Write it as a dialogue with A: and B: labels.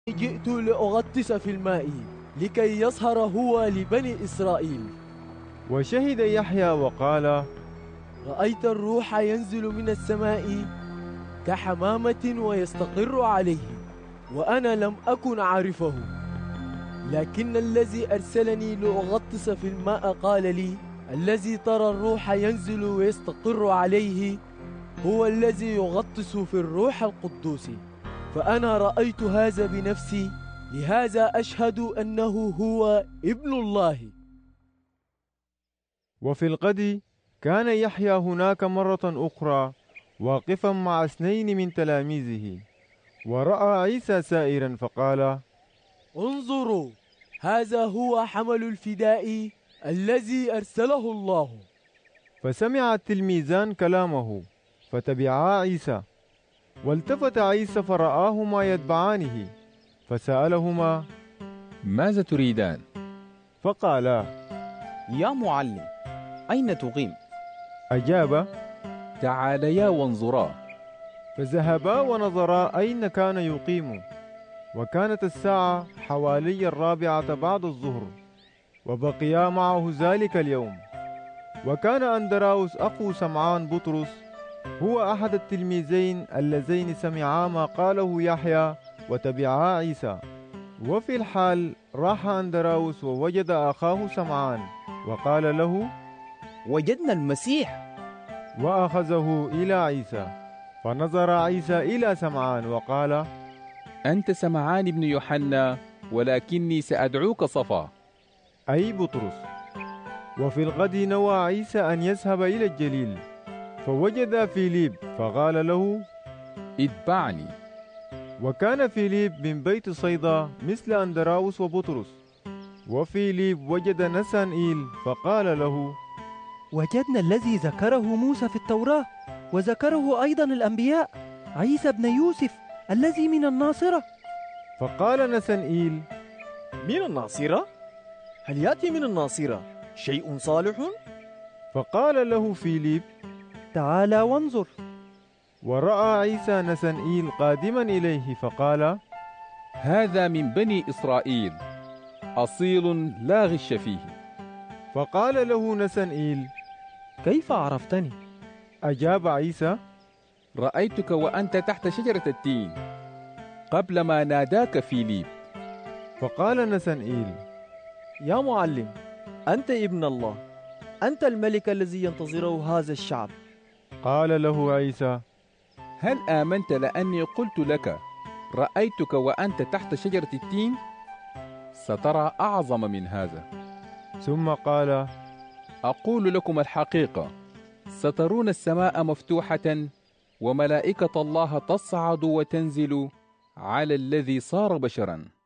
A: جئت لأغطس في الماء لكي يصهر هو لبني إسرائيل.
B: وشهد يحيى وقال:
A: رأيت الروح ينزل من السماء كحمامة ويستقر عليه، وأنا لم أكن أعرفه، لكن الذي أرسلني لأغطس في الماء قال لي: الذي ترى الروح ينزل ويستقر عليه هو الذي يغطس في الروح القدوس. فأنا رأيت هذا بنفسي، لهذا أشهد أنه هو ابن الله.
B: وفي الغد كان يحيى هناك مرة أخرى واقفا مع 2 من تلاميذه، ورأى عيسى سائرا فقال:
A: انظروا، هذا هو حمل الفداء الذي أرسله الله.
B: فسمع التلميذان كلامه فتبعا عيسى. والتفت عيسى فرآهما يتبعانه، فسألهما:
C: ماذا تريدان؟
B: فقالا:
D: يا معلم، أين تقيم؟
B: أجاب:
C: تعاليا وانظرا.
B: فذهبا ونظرا أين كان يقيم. وكانت الساعة حوالي 4 بعد الظهر، وبقيا معه ذلك اليوم. وكان أندراوس أخو سمعان بطرس هو أحد التلميذين اللذين سمعا ما قاله يحيى وتبعا عيسى. وفي الحال راح أندراوس ووجد أخاه سمعان وقال له:
D: وجدنا المسيح.
B: وأخذه إلى عيسى. فنظر عيسى إلى سمعان وقال:
C: أنت سمعان بن يوحنا، ولكني سأدعوك صفا،
B: أي بطرس. وفي الغد نوى عيسى أن يذهب إلى الجليل، فوجد فيليب فقال له:
C: اتبعني.
B: وكان فيليب من بيت صيدا مثل أندراوس وبطرس. وفيليب وجد نسانئيل فقال له:
E: وجدنا الذي ذكره موسى في التوراة، وذكره أيضا الأنبياء، عيسى بن يوسف الذي من الناصرة.
B: فقال نسانئيل:
D: من الناصرة؟ هل يأتي من الناصرة شيء صالح؟
B: فقال له فيليب:
E: تعال وانظر.
B: ورأى عيسى نسانئيل قادما إليه فقال:
C: هذا من بني إسرائيل، أصيل لا غش فيه.
B: فقال له نسانئيل:
E: كيف عرفتني؟
B: أجاب عيسى:
C: رأيتك وأنت تحت شجرة التين قبل ما ناداك فيليب.
B: فقال نسانئيل:
D: يا معلم، أنت ابن الله، أنت الملك الذي ينتظره هذا الشعب.
B: قال له عيسى:
C: هل آمنت لأني قلت لك رأيتك وأنت تحت شجرة التين؟ سترى أعظم من هذا.
B: ثم قال:
C: أقول لكم الحقيقة، سترون السماء مفتوحة وملائكة الله تصعد وتنزل على الذي صار بشرا.